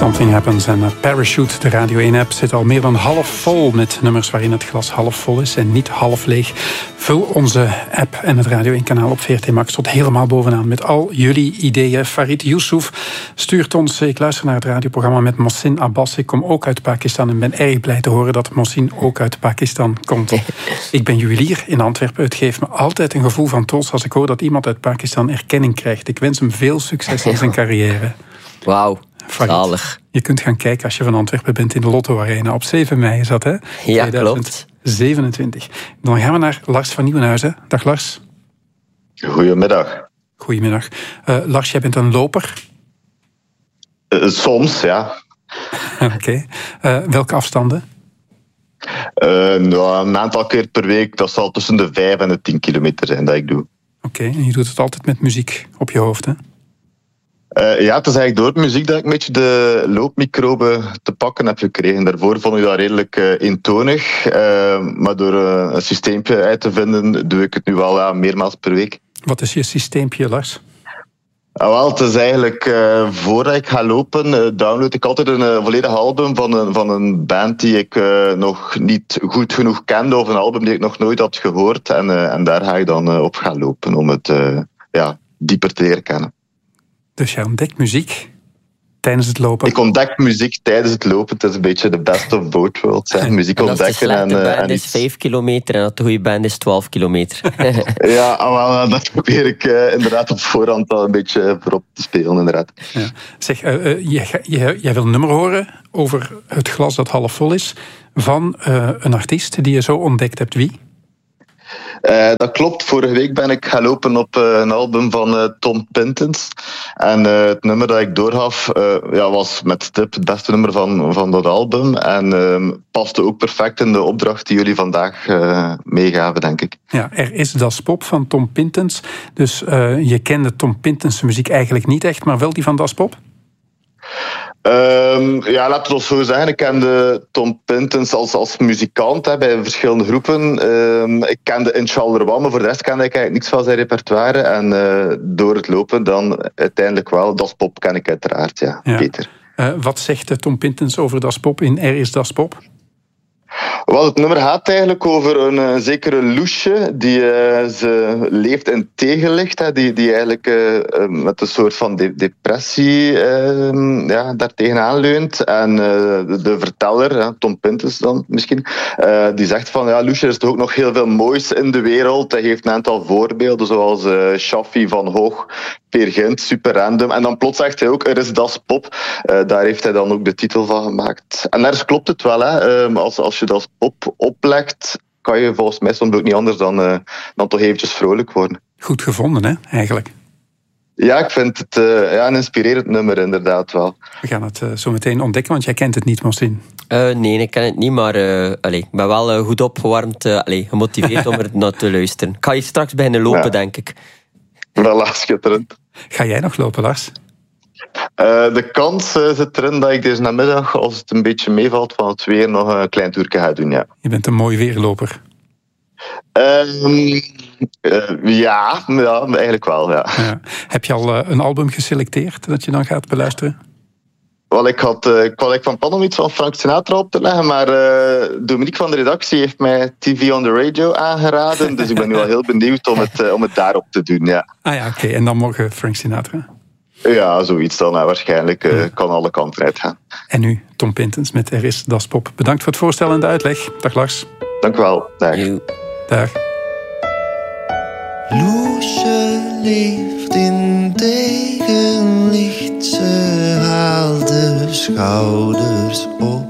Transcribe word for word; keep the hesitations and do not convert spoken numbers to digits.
Something Happens en Parachute, de Radio één-app, zit al meer dan half vol met nummers waarin het glas half vol is en niet half leeg. Vul onze app en het Radio één-kanaal op V R T Max tot helemaal bovenaan met al jullie ideeën. Farid Yusuf stuurt ons, ik luister naar het radioprogramma met Mohsin Abbas. Ik kom ook uit Pakistan en ben erg blij te horen dat Mohsin ook uit Pakistan komt. Ik ben juwelier in Antwerpen. Het geeft me altijd een gevoel van trots als ik hoor dat iemand uit Pakistan erkenning krijgt. Ik wens hem veel succes in zijn carrière. Wauw. Zalig. Je kunt gaan kijken als je van Antwerpen bent in de Lotto Arena. Op zeven mei is dat, hè? Ja, klopt. tweeduizend zevenentwintig. Dan gaan we naar Lars van Nieuwenhuizen. Dag Lars. Goedemiddag. Goedemiddag. Uh, Lars, jij bent een loper? Uh, soms, ja. Oké. Okay. Uh, welke afstanden? Uh, nou, een aantal keer per week. Dat zal tussen de vijf en de tien kilometer zijn dat ik doe. Oké, okay. En je doet het altijd met muziek op je hoofd, hè? Uh, ja, het is eigenlijk door muziek dat ik een beetje de loopmicroben te pakken heb gekregen. Daarvoor vond ik dat redelijk uh, eentonig. Uh, maar door uh, een systeempje uit te vinden, doe ik het nu wel ja, meermaals per week. Wat is je systeempje, Lars? Ah, wel, het is eigenlijk, uh, voordat ik ga lopen, uh, download ik altijd een uh, volledig album van een, van een band die ik uh, nog niet goed genoeg kende, of een album die ik nog nooit had gehoord. En, uh, en daar ga ik dan uh, op gaan lopen om het uh, ja, dieper te leren kennen. Dus je ontdekt muziek tijdens het lopen? Ik ontdek muziek tijdens het lopen. Het is een beetje de best of both worlds. Hè. Muziek en ontdekken. En de band en is iets... vijf kilometer en dat de goede band is twaalf kilometer. Ja, wel, dat probeer ik uh, inderdaad op voorhand al een beetje voorop te spelen. Inderdaad. Ja. Zeg, uh, uh, jij, jij, jij wil een nummer horen over het glas dat half vol is van uh, een artiest die je zo ontdekt hebt. Wie? Uh, dat klopt. Vorige week ben ik gaan lopen op uh, een album van uh, Tom Pintens. En uh, het nummer dat ik doorgaf uh, ja, was met stip het beste nummer van, van dat album. En uh, paste ook perfect in de opdracht die jullie vandaag uh, meegaven, denk ik. Ja, er is Das Pop van Tom Pintens. Dus uh, je kende Tom Pintens muziek eigenlijk niet echt, maar wel die van Das Pop? Um, ja, laten we het zo zeggen. Ik kende Tom Pintens als, als muzikant hè, bij verschillende groepen. Um, ik kende Inshallah, maar voor de rest kende ik eigenlijk niks van zijn repertoire. En uh, door het lopen dan uiteindelijk wel. Das Pop ken ik uiteraard, ja, ja. Peter. Uh, wat zegt Tom Pintens over Das Pop in Er is Das Pop? Wel, het nummer gaat eigenlijk over een, een zekere Loesje die uh, ze leeft in tegenlicht, hè, die, die eigenlijk uh, met een soort van de- depressie uh, ja, daar tegenaan leunt. En uh, de, de verteller, ja, Tom Pintens dan misschien, uh, die zegt van ja, Loesje, er is toch ook nog heel veel moois in de wereld. Hij geeft een aantal voorbeelden, zoals uh, Shaffi van Hoog, Peer Gynt, super random. En dan plots zegt hij ook, er is Das Pop. Uh, daar heeft hij dan ook de titel van gemaakt. En daar klopt het wel, hè. Um, als, als je Das Pop oplegt, kan je volgens mij soms ook niet anders dan, uh, dan toch eventjes vrolijk worden. Goed gevonden, hè, eigenlijk. Ja, ik vind het uh, ja, een inspirerend nummer, inderdaad wel. We gaan het uh, zo meteen ontdekken, want jij kent het niet, Mohsin. Uh, nee, ik ken het niet, maar uh, allez, ik ben wel uh, goed opgewarmd, uh, allez, gemotiveerd om er naar te luisteren. Ik ga hier straks beginnen lopen, ja. denk ik. Wel, schitterend. Ga jij nog lopen, Lars? Uh, de kans uh, zit erin dat ik deze namiddag, als het een beetje meevalt van het weer, nog een klein toertje ga doen, ja. Je bent een mooi weerloper. Um, uh, ja, ja, eigenlijk wel, ja. ja. Heb je al uh, een album geselecteerd dat je dan gaat beluisteren? Wel, ik had uh, ik was van plan om iets van Frank Sinatra op te leggen, maar uh, Dominique van de redactie heeft mij T V on the Radio aangeraden, dus ik ben nu al heel benieuwd om het, uh, om het daarop te doen, ja. Ah ja, oké. Okay. En dan morgen Frank Sinatra? Ja, zoiets dan. Nou, waarschijnlijk uh, kan alle kanten uitgaan. En nu Tom Pintens met Er is Das Pop. Bedankt voor het voorstel en de uitleg. Dag Lars. Dank u wel. Dag. Dag. Loesje leeft in tegenlicht, ze haalt de schouders op.